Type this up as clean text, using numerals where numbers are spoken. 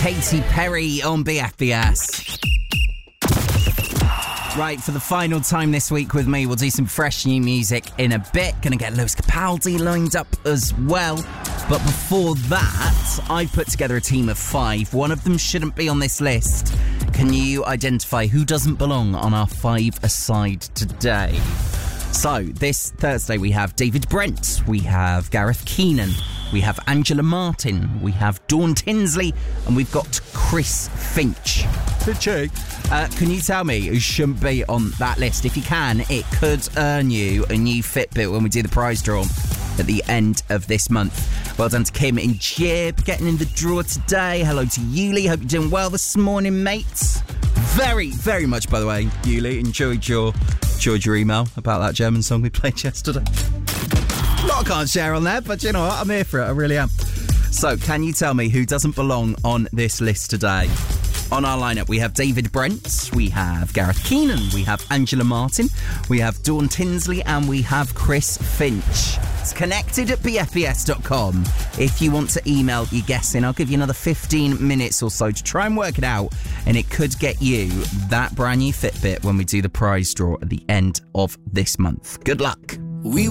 Katy Perry on BFBS. Right, for the final time this week with me, we'll do some fresh new music in a bit. Gonna get Lewis Capaldi lined up as well. But before that, I put together a team of 5. One of them shouldn't be on this list. Can you identify who doesn't belong on our 5-a-side today? So, this Thursday we have David Brent, we have Gareth Keenan, we have Angela Martin, we have Dawn Tinsley, and we've got Chris Finch. Can you tell me who shouldn't be on that list? If you can, it could earn you a new Fitbit when we do the prize draw at the end of this month. Well done to Kim in Jib getting in the draw today. Hello to Yuli. Hope you're doing well this morning, mates. Very, very much, by the way, Yuli. Enjoyed your email about that German song we played yesterday. A lot I can't share on there, but you know what? I'm here for it. I really am. So, can you tell me who doesn't belong on this list today? On our lineup, we have David Brent, we have Gareth Keenan, we have Angela Martin, we have Dawn Tinsley, and we have Chris Finch. It's connected at bfbs.com. If you want to email your guess in, I'll give you another 15 minutes or so to try and work it out, and it could get you that brand new Fitbit when we do the prize draw at the end of this month. Good luck.